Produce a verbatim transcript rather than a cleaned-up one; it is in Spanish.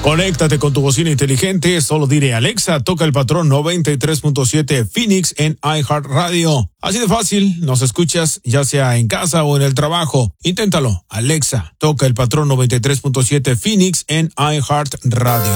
Conéctate con tu bocina inteligente, solo dile Alexa, toca el patrón noventa y tres punto siete Phoenix en iHeartRadio. Así de fácil, nos escuchas ya sea en casa o en el trabajo. Inténtalo, Alexa, toca el patrón noventa y tres punto siete Phoenix en iHeartRadio.